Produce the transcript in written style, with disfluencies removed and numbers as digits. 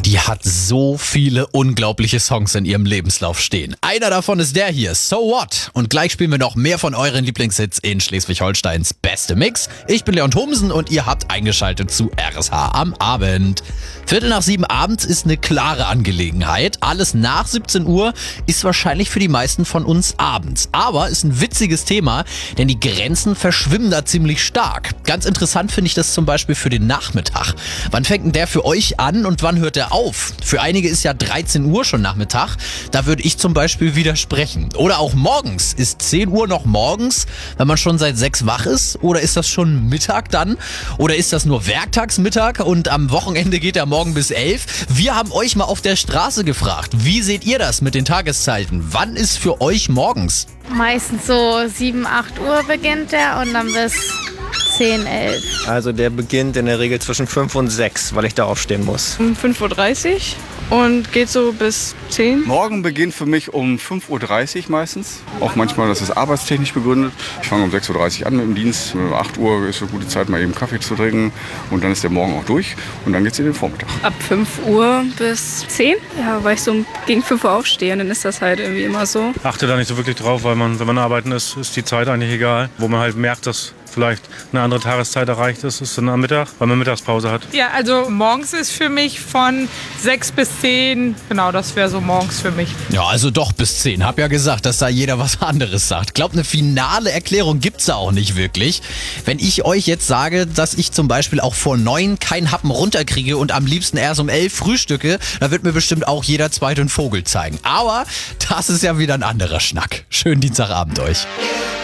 Die hat so viele unglaubliche Songs in ihrem Lebenslauf stehen. Einer davon ist der hier, So What? Und gleich spielen wir noch mehr von euren Lieblingshits in Schleswig-Holsteins Beste Mix. Ich bin Leon Thomsen und ihr habt eingeschaltet zu RSH am Abend. 6:45 abends ist eine klare Angelegenheit. Alles nach 17 Uhr ist wahrscheinlich für die meisten von uns abends. Aber ist ein witziges Thema, denn die Grenzen verschwimmen da ziemlich stark. Ganz interessant finde ich das zum Beispiel für den Nachmittag. Wann fängt denn der für euch an und wann hört der auf? Für einige ist ja 13 Uhr schon Nachmittag. Da würde ich zum Beispiel widersprechen. Oder auch morgens. Ist 10 Uhr noch morgens, wenn man schon seit 6 wach ist? Oder ist das schon Mittag dann? Oder ist das nur Werktagsmittag und am Wochenende geht der morgen bis 11? Wir haben euch mal auf der Straße gefragt. Wie seht ihr das mit den Tageszeiten? Wann ist für euch morgens? Meistens so 7, 8 Uhr beginnt der und dann bis 10, 11. Also der beginnt in der Regel zwischen 5 und 6, weil ich da aufstehen muss. Um 5:30 Uhr und geht so bis 10. Morgen beginnt für mich um 5:30 Uhr meistens. Auch manchmal, das ist arbeitstechnisch begründet. Ich fange um 6:30 Uhr an mit dem Dienst. 8 Uhr ist eine gute Zeit, mal eben Kaffee zu trinken. Und dann ist der Morgen auch durch. Und dann geht es in den Vormittag. Ab 5 Uhr bis 10. Ja, weil ich so gegen 5 Uhr aufstehe und dann ist das halt irgendwie immer so. Achte da nicht so wirklich drauf, weil wenn man arbeiten ist die Zeit eigentlich egal. Wo man halt merkt, dass vielleicht eine andere Tageszeit erreicht ist dann am Mittag, weil man Mittagspause hat. Ja, also morgens ist für mich von 6 bis 10, genau, das wäre so morgens für mich. Ja, also doch bis 10. Hab ja gesagt, dass da jeder was anderes sagt. Glaubt, eine finale Erklärung gibt's da auch nicht wirklich. Wenn ich euch jetzt sage, dass ich zum Beispiel auch vor 9 keinen Happen runterkriege und am liebsten erst um 11 frühstücke, dann wird mir bestimmt auch jeder zweite einen Vogel zeigen. Aber das ist ja wieder ein anderer Schnack. Schönen Dienstagabend euch.